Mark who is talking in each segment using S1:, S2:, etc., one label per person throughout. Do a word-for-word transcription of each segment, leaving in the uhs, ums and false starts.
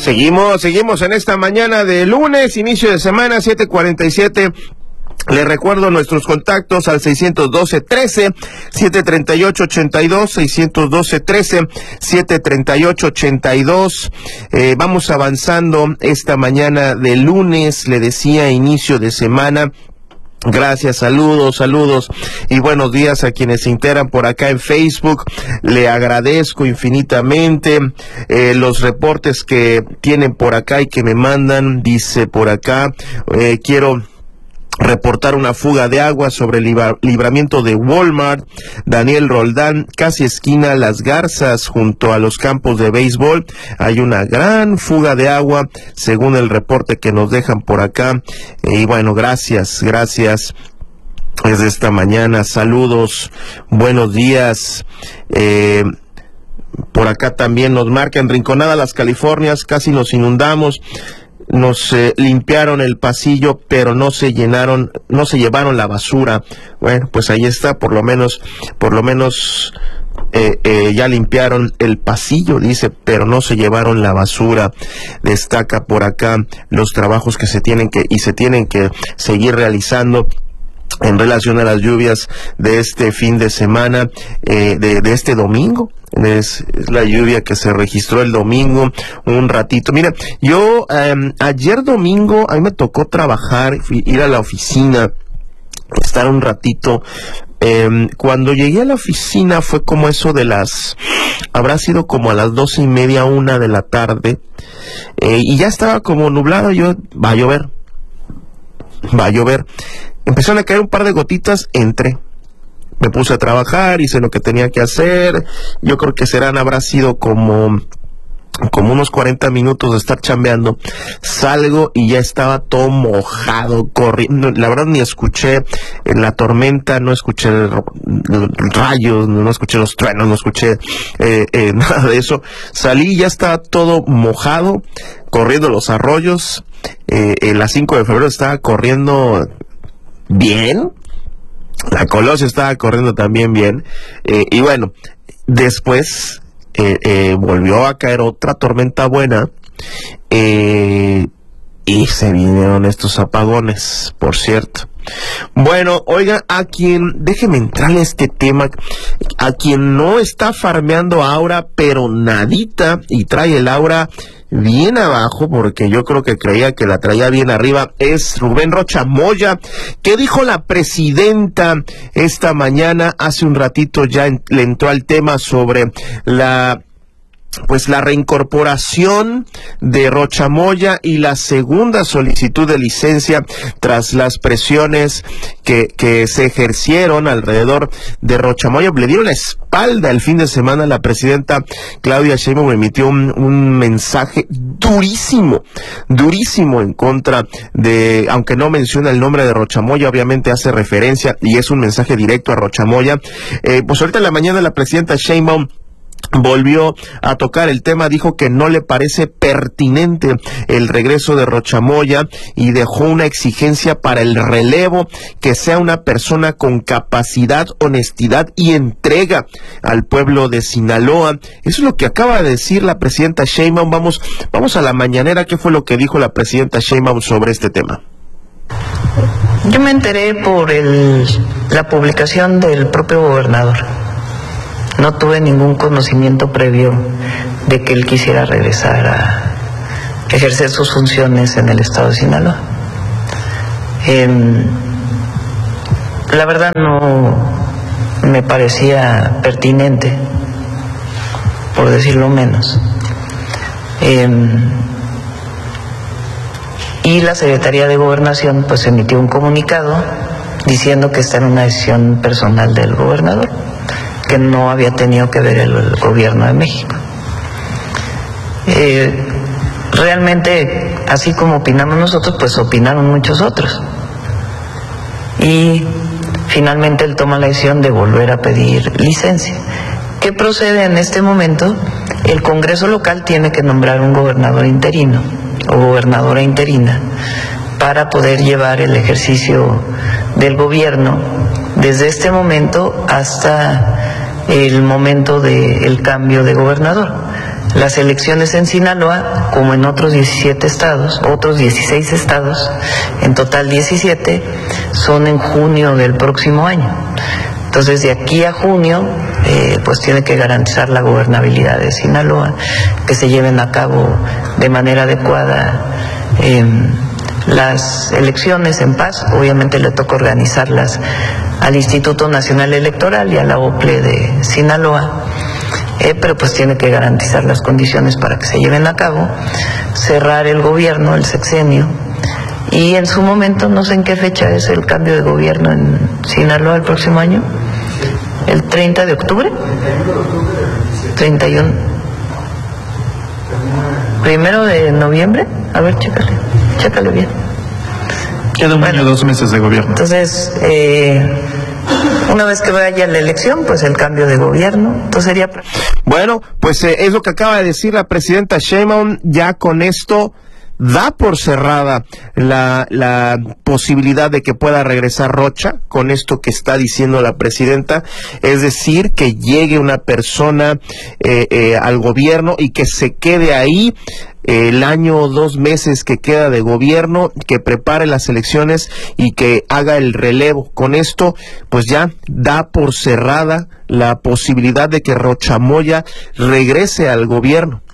S1: Seguimos, seguimos en esta mañana de lunes, inicio de semana, siete cuarenta y siete. Les recuerdo nuestros contactos al seiscientos doce, trece, setecientos treinta y ocho, ochenta y dos, seiscientos doce, trece, setecientos treinta y ocho, ochenta y dos. Eh, vamos avanzando esta mañana de lunes, le decía, inicio de semana. Gracias, saludos, saludos y buenos días a quienes se integran por acá en Facebook. Le agradezco infinitamente eh, los reportes que tienen por acá y que me mandan. Dice por acá, eh, quiero reportar una fuga de agua sobre el libra libramiento de Walmart. Daniel Roldán, casi esquina Las Garzas, junto a los campos de béisbol. Hay una gran fuga de agua, según el reporte que nos dejan por acá. Y bueno, gracias, gracias. Desde esta mañana, saludos, buenos días. Eh, por acá también nos marcan Rinconada Las Californias, casi nos inundamos. Nos eh, limpiaron el pasillo, pero no se llenaron, no se llevaron la basura. Bueno, pues ahí está, por lo menos, por lo menos eh, eh, ya limpiaron el pasillo, dice, pero no se llevaron la basura. Destaca por acá los trabajos que se tienen que y se tienen que seguir realizando en relación a las lluvias de este fin de semana, eh, de, de este domingo. Es, es la lluvia que se registró el domingo, un ratito. Mira, yo eh, ayer domingo a mí me tocó trabajar, ir a la oficina, estar un ratito. Eh, cuando llegué a la oficina fue como eso de las, habrá sido como a las doce y media, una de la tarde, eh, y ya estaba como nublado. Yo, va a llover, va a llover. Empezaron a caer un par de gotitas, entré. Me puse a trabajar, hice lo que tenía que hacer. Yo creo que serán, habrá sido como, como unos cuarenta minutos de estar chambeando. Salgo y ya estaba todo mojado, corriendo. La verdad ni escuché en la tormenta, no escuché rayos, no escuché los truenos, no escuché eh, eh, nada de eso. Salí y ya estaba todo mojado, corriendo los arroyos. Eh, en las cinco de febrero estaba corriendo bien. La Colosio estaba corriendo también bien, eh, y bueno, después eh, eh, volvió a caer otra tormenta buena, eh, y se vinieron estos apagones, por cierto. Bueno, oiga, a quien, déjeme entrar en este tema, a quien no está farmeando Aura, pero nadita, y trae el Aura bien abajo, porque yo creo que creía que la traía bien arriba, es Rubén Rocha Moya. ¿Qué dijo la presidenta esta mañana? Hace un ratito ya en, le entró al tema sobre la... pues la reincorporación de Rocha Moya y la segunda solicitud de licencia tras las presiones que, que se ejercieron alrededor de Rocha Moya. Le dieron la espalda el fin de semana. La presidenta Claudia Sheinbaum emitió un, un mensaje durísimo, durísimo en contra de, aunque no menciona el nombre de Rocha Moya, obviamente hace referencia y es un mensaje directo a Rocha Moya. Eh, pues ahorita en la mañana la presidenta Sheinbaum volvió a tocar el tema, dijo que no le parece pertinente el regreso de Rocha Moya y dejó una exigencia para el relevo, que sea una persona con capacidad, honestidad y entrega al pueblo de Sinaloa. Eso es lo que acaba de decir la presidenta Sheinbaum. Vamos, vamos a la mañanera. ¿Qué fue lo que dijo la presidenta Sheinbaum sobre este tema?
S2: Yo me enteré por el, la publicación del propio gobernador. No tuve ningún conocimiento previo de que él quisiera regresar a ejercer sus funciones en el estado de Sinaloa. Eh, la verdad no me parecía pertinente, por decirlo menos. Eh, y la Secretaría de Gobernación pues emitió un comunicado diciendo que esta era una decisión personal del gobernador, que no había tenido que ver el, el gobierno de México. Eh, realmente, así como opinamos nosotros, pues opinaron muchos otros. Y finalmente él toma la decisión de volver a pedir licencia. ¿Qué procede en este momento? El Congreso local tiene que nombrar un gobernador interino o gobernadora interina para poder llevar el ejercicio del gobierno desde este momento hasta el momento del cambio de gobernador. Las elecciones en Sinaloa, como en otros diecisiete estados, otros dieciséis estados, en total diecisiete, son en junio del próximo año. Entonces, de aquí a junio, eh, pues tiene que garantizar la gobernabilidad de Sinaloa, que se lleven a cabo de manera adecuada eh, las elecciones en paz. Obviamente le toca organizarlas al Instituto Nacional Electoral y a la O P L E de Sinaloa, eh, pero pues tiene que garantizar las condiciones para que se lleven a cabo, cerrar el gobierno, el sexenio, y en su momento, no sé en qué fecha es el cambio de gobierno en Sinaloa el próximo año, el treinta de octubre, treinta y uno, primero de noviembre, a ver, chécale, chécale bien.
S3: Queda un bueno, año, dos meses de gobierno.
S2: Entonces, eh, una vez que vaya la elección, pues el cambio de gobierno, entonces sería...
S1: Bueno, pues eh, es lo que acaba de decir la presidenta Sheinbaum. Ya con esto da por cerrada la, la posibilidad de que pueda regresar Rocha, con esto que está diciendo la presidenta, es decir, que llegue una persona eh, eh, al gobierno y que se quede ahí eh, el año o dos meses que queda de gobierno, que prepare las elecciones y que haga el relevo. Con esto, pues ya da por cerrada la posibilidad de que Rocha Moya regrese al gobierno.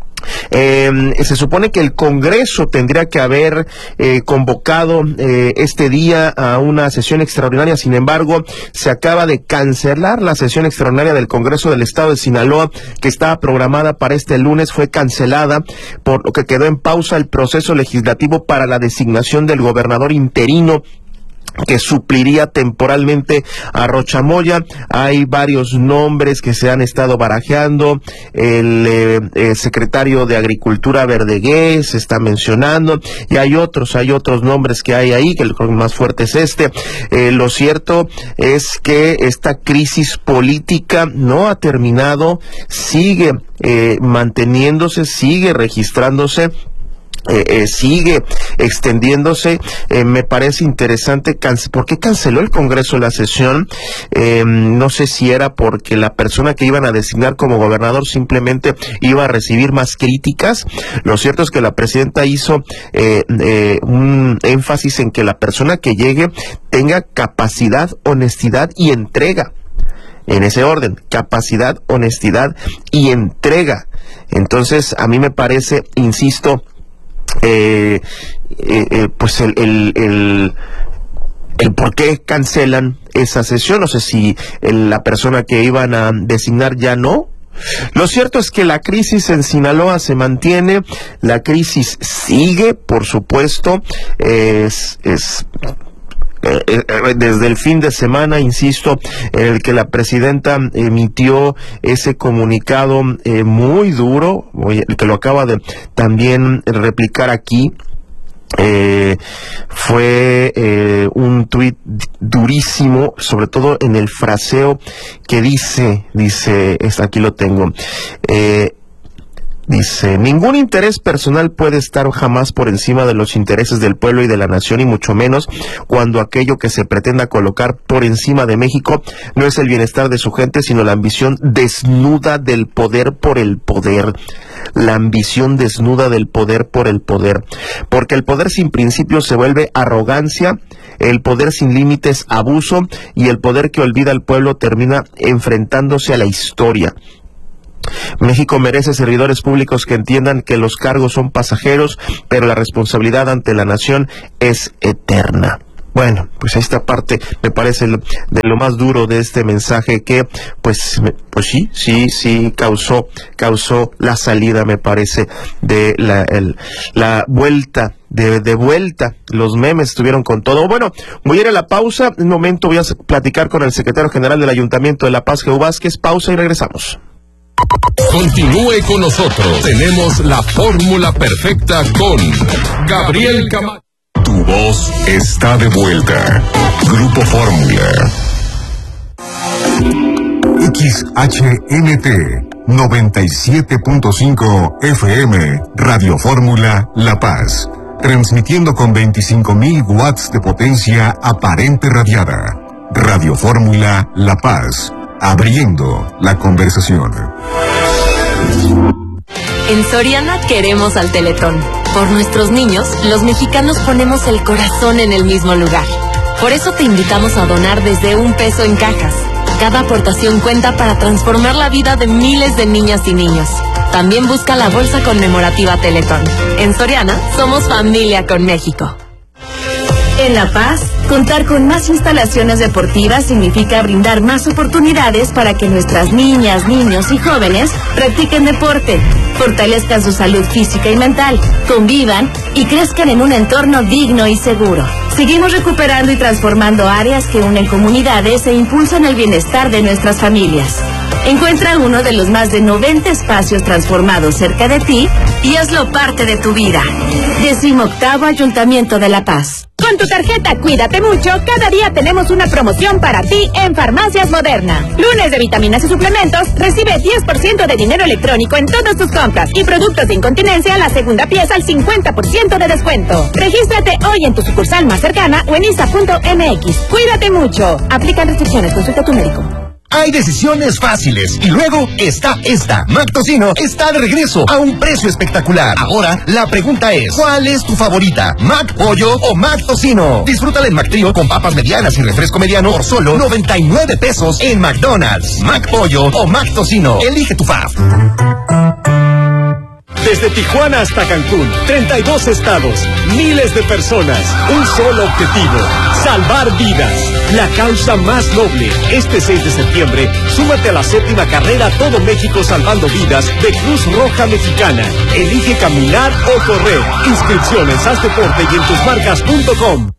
S1: Eh, se supone que el Congreso tendría que haber eh, convocado eh, este día a una sesión extraordinaria. Sin embargo, se acaba de cancelar la sesión extraordinaria del Congreso del Estado de Sinaloa, que estaba programada para este lunes. Fue cancelada, por lo que quedó en pausa el proceso legislativo para la designación del gobernador interino que supliría temporalmente a Rocha Moya. Hay varios nombres que se han estado barajeando. El eh, eh, secretario de Agricultura Verdegué se está mencionando, y hay otros, hay otros nombres que hay ahí, que el más fuerte es este. Eh, lo cierto es que esta crisis política no ha terminado, sigue eh, manteniéndose, sigue registrándose. Eh, eh, sigue extendiéndose. Eh, me parece interesante, ¿por qué canceló el Congreso la sesión? Eh, no sé si era porque la persona que iban a designar como gobernador simplemente iba a recibir más críticas. Lo cierto es que la presidenta hizo eh, eh, un énfasis en que la persona que llegue tenga capacidad, honestidad y entrega. En ese orden, capacidad, honestidad y entrega. Entonces, a mí me parece, insisto, Eh, eh, eh, pues el, el, el, el por qué cancelan esa sesión. No sé si el, la persona que iban a designar ya no. Lo cierto es que la crisis en Sinaloa se mantiene, la crisis sigue, por supuesto. Es, es desde el fin de semana, insisto, en el que la presidenta emitió ese comunicado eh, muy duro, el que lo acaba de también replicar aquí. Eh, fue eh, un tuit durísimo, sobre todo en el fraseo que dice, dice, aquí lo tengo, eh, dice: ningún interés personal puede estar jamás por encima de los intereses del pueblo y de la nación, y mucho menos cuando aquello que se pretenda colocar por encima de México no es el bienestar de su gente, sino la ambición desnuda del poder por el poder. La ambición desnuda del poder por el poder. Porque el poder sin principios se vuelve arrogancia, el poder sin límites abuso, y el poder que olvida al pueblo termina enfrentándose a la historia. México merece servidores públicos que entiendan que los cargos son pasajeros, pero la responsabilidad ante la nación es eterna. Bueno, pues esta parte me parece de lo más duro de este mensaje, que pues pues sí, sí, sí causó causó la salida, me parece, de la el, la vuelta de, de vuelta. Los memes estuvieron con todo. Bueno, voy a ir a la pausa. En un momento voy a platicar con el secretario general del Ayuntamiento de La Paz, Geu Vázquez. Pausa y regresamos.
S4: Continúe con nosotros. Tenemos la fórmula perfecta con Gabriel Camacho. Tu voz está de vuelta. Grupo Fórmula.
S5: X H N T noventa y siete punto cinco F M, Radio Fórmula La Paz. Transmitiendo con veinticinco mil watts de potencia aparente radiada. Radio Fórmula La Paz. Abriendo la conversación.
S6: En Soriana queremos al Teletón. Por nuestros niños, los mexicanos ponemos el corazón en el mismo lugar. Por eso te invitamos a donar desde un peso en cajas. Cada aportación cuenta para transformar la vida de miles de niñas y niños. También busca la bolsa conmemorativa Teletón. En Soriana, somos familia con México.
S7: En La Paz, contar con más instalaciones deportivas significa brindar más oportunidades para que nuestras niñas, niños y jóvenes practiquen deporte, fortalezcan su salud física y mental, convivan y crezcan en un entorno digno y seguro. Seguimos recuperando y transformando áreas que unen comunidades e impulsan el bienestar de nuestras familias. Encuentra uno de los más de noventa espacios transformados cerca de ti y hazlo parte de tu vida. Decimoctavo Ayuntamiento de La Paz.
S8: Con tu tarjeta Cuídate Mucho, cada día tenemos una promoción para ti en Farmacias Moderna. Lunes de vitaminas y suplementos, recibe diez por ciento de dinero electrónico en todas tus compras y productos de incontinencia, la segunda pieza al cincuenta por ciento de descuento. Regístrate hoy en tu sucursal más cercana o en I S A punto M X. Cuídate Mucho. Aplican restricciones, consulta a tu médico.
S9: Hay decisiones fáciles y luego está esta. Mac Tocino está de regreso a un precio espectacular. Ahora la pregunta es, ¿cuál es tu favorita? ¿Mac Pollo o Mac Tocino? Disfruta del Mac Trío con papas medianas y refresco mediano por solo noventa y nueve pesos en McDonald's. Mac Pollo o Mac Tocino. Elige tu fave.
S10: Desde Tijuana hasta Cancún, treinta y dos estados, miles de personas, un solo objetivo, salvar vidas. La causa más noble. Este seis de septiembre, súmate a la séptima carrera Todo México Salvando Vidas de Cruz Roja Mexicana. Elige caminar o correr. Inscripciones, haz deporte y en tus marcas punto com.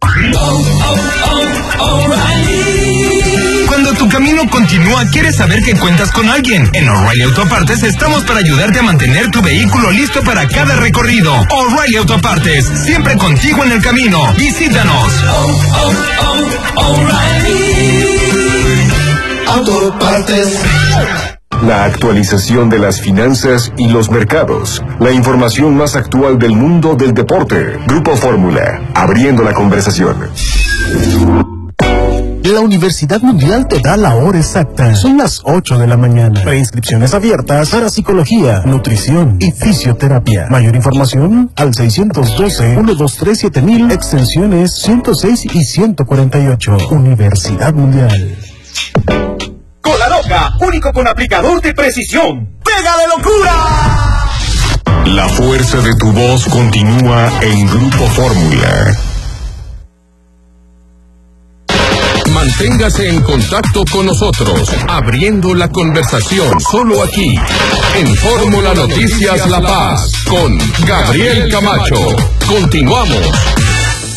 S11: Cuando tu camino continúa, quieres saber que cuentas con alguien. En O'Reilly Autopartes estamos para ayudarte a mantener tu vehículo listo para cada recorrido. O'Reilly Autopartes, siempre contigo en el camino. Visítanos. Oh, oh, oh, O'Reilly
S5: Autopartes. La actualización de las finanzas y los mercados. La información más actual del mundo del deporte. Grupo Fórmula, abriendo la conversación.
S12: La Universidad Mundial te da la hora exacta. Son las ocho de la mañana. Preinscripciones abiertas para psicología, nutrición y fisioterapia. Mayor información al seiscientos doce, ciento veintitrés, siete mil, extensiones ciento seis y ciento cuarenta y ocho. Universidad Mundial.
S13: Cola Loca, único con aplicador de precisión. ¡Pega de locura!
S5: La fuerza de tu voz continúa en Grupo Fórmula.
S4: Manténgase en contacto con nosotros, abriendo la conversación, solo aquí, en Fórmula Noticias La Paz, con Gabriel Camacho. Continuamos.